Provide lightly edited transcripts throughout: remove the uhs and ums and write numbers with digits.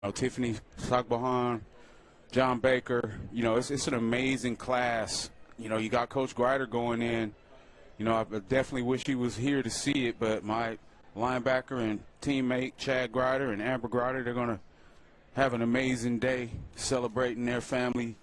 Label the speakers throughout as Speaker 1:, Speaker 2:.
Speaker 1: Tiffany Sakbahan, John Baker. It's an amazing class. You got Coach Grider going in. I definitely wish he was here to see it, but my linebacker and teammate Chad Grider and Amber Grider, they're going to have an amazing day celebrating their family.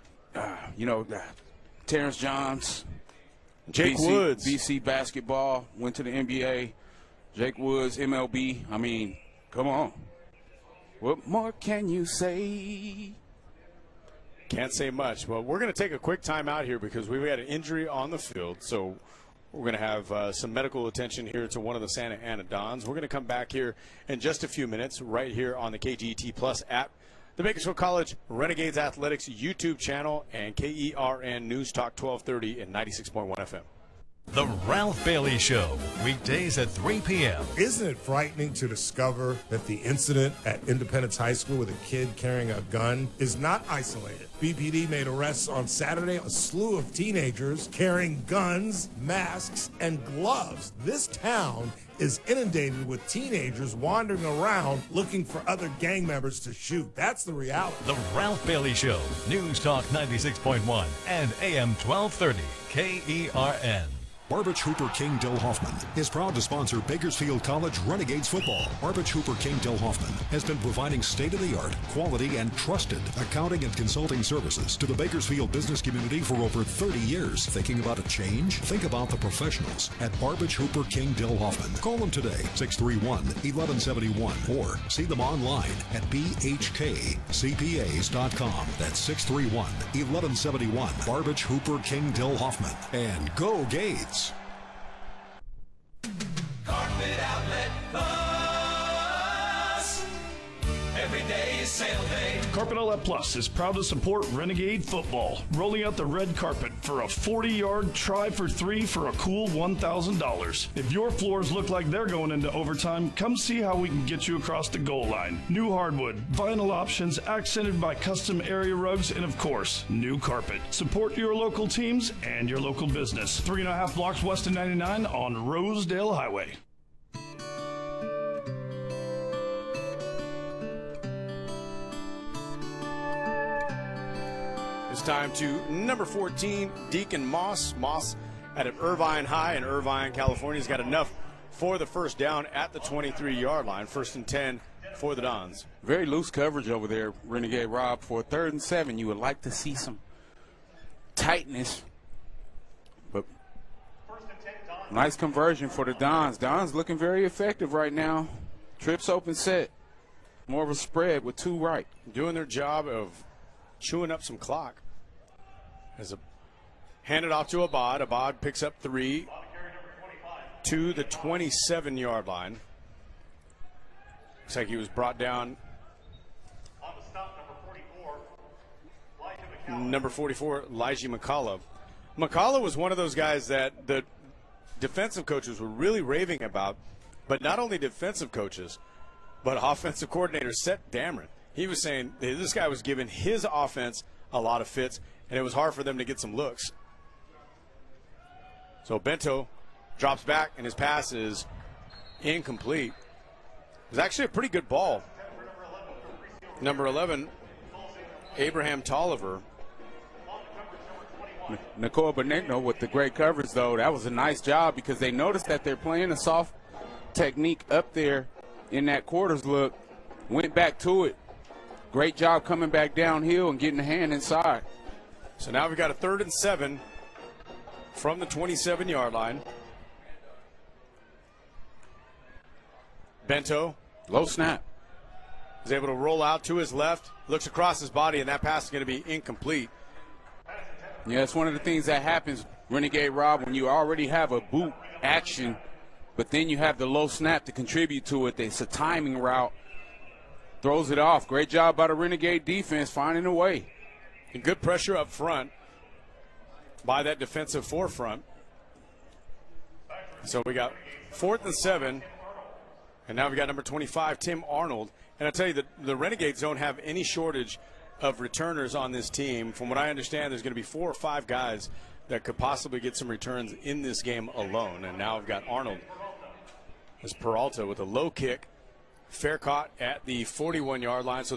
Speaker 1: Terrence Johns,
Speaker 2: Jake Woods.
Speaker 1: BC basketball, went to the NBA. Jake Woods, MLB. I mean, come on. What more can you say?
Speaker 2: Can't say much. Well, we're going to take a quick time out here because we had an injury on the field. So we're going to have some medical attention here to one of the Santa Ana Dons. We're going to come back here in just a few minutes right here on the KGT Plus app, the Bakersfield College Renegades Athletics YouTube channel, and KERN News Talk 1230 and 96.1 FM.
Speaker 3: The Ralph Bailey Show, weekdays at 3 p.m.
Speaker 4: Isn't it frightening to discover that the incident at Independence High School with a kid carrying a gun is not isolated? BPD made arrests on Saturday, a slew of teenagers carrying guns, masks, and gloves. This town is inundated with teenagers wandering around looking for other gang members to shoot. That's the reality.
Speaker 3: The Ralph Bailey Show, News Talk 96.1 and AM 1230, KERN.
Speaker 5: Barbich Hooper King Dill Hoffman is proud to sponsor Bakersfield College Renegades football. Barbich Hooper King Dill Hoffman has been providing state-of-the-art, quality, and trusted accounting and consulting services to the Bakersfield business community for over 30 years. Thinking about a change? Think about the professionals at Barbich Hooper King Dill Hoffman. Call them today, 631-1171, or see them online at bhkcpas.com. That's 631-1171. Barbich Hooper King Dill Hoffman. And go Gades!
Speaker 6: Carpet Outlet Plus. Every day is sale day.
Speaker 7: Carpet Outlet Plus is proud to support Renegade football, rolling out the red carpet for a 40-yard try for 3 for a cool $1,000. If your floors look like they're going into overtime, come see how we can get you across the goal line. New hardwood, vinyl options accented by custom area rugs, and of course, new carpet. Support your local teams and your local business. 3.5 blocks west of 99 on Rosedale Highway.
Speaker 2: It's time to number 14, Deacon Moss. Moss out of Irvine High in Irvine, California. He's got enough for the first down at the 23-yard line. 1st and 10 for the Dons.
Speaker 1: Very loose coverage over there, Renegade Rob. For 3rd and 7, you would like to see some tightness. But nice conversion for the Dons. Dons looking very effective right now. Trips open set. More of a spread with 2 right.
Speaker 2: Doing their job of chewing up some clock. As a handed off to Abad. Abad picks up 3 to the 27-yard line. Looks like he was brought down.
Speaker 8: On the stop,
Speaker 2: number 44, Elijah McCullough. McCullough was one of those guys that the defensive coaches were really raving about, but not only defensive coaches, but offensive coordinator Seth Dameron. He was saying this guy was giving his offense a lot of fits, and it was hard for them to get some looks. So Bento drops back, and his pass is incomplete. It was actually a pretty good ball. Number 11, Abraham Tolliver.
Speaker 1: Nicole Benigno with the great coverage, though. That was a nice job because they noticed that they're playing a soft technique up there in that quarters look. Went back to it. Great job coming back downhill and getting the hand inside.
Speaker 2: So now we've got a 3rd and 7 from the 27-yard line. Bento.
Speaker 1: Low snap.
Speaker 2: Is able to roll out to his left, looks across his body, and that pass is going to be incomplete.
Speaker 1: Yeah, it's one of the things that happens, Renegade Rob, when you already have a boot action, but then you have the low snap to contribute to it. It's a timing route. Throws it off. Great job by the Renegade defense finding a way.
Speaker 2: And good pressure up front by that defensive forefront. So we got 4th and 7, and now we got number 25, Tim Arnold. And I tell you, the Renegades don't have any shortage of returners on this team. From what I understand, there's going to be 4 or 5 guys that could possibly get some returns in this game alone. And now I've got Arnold as Peralta with a low kick. Fair caught at the 41-yard line. So